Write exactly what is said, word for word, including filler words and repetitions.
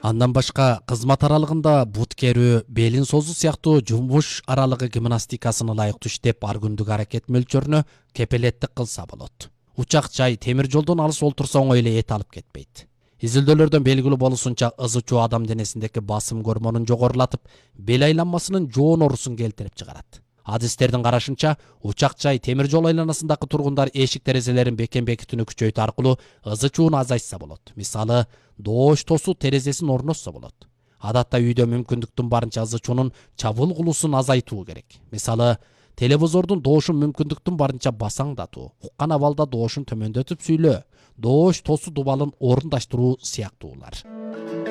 Андан башка кызмат аралыгында бут керүү, белин созуу сыяктуу жумуш аралыгы гимнастикасын ылайыктуу иштеп, ар күндүк аракет мөлчөрүнө кепелеттик кылса болот. Учак жай темир жолдон алыс олтурса оңой эле эт алып кетпейт. Изилдөөлөрдөн белгилүү болушунча ызы чуу адам денесиндеки басым гормонун жогорулатып, бел айланмасынын жоон оорусун келтирип чыгарат. Адистердин карашынча, учак жай темир жол айланасындагы тургундар эшик терезелерин бекем бекитүүнү күчөйтүү аркылуу ызы чууну азайтса болот. Мисалы, доош тосуу терезесин орнотсо болот. Адатта үйдө мүмкүндүктүн барынча ызы чуунун чабуул кылуусун азайтуу керек. Мисалы, телевизордун доошун мүмкүндүктүн барынча басаңдатуу, уккан абалда доошун төмөндөтүп сүйлөө, доош тосуу дубалын орундаштыруу сыяктуулар.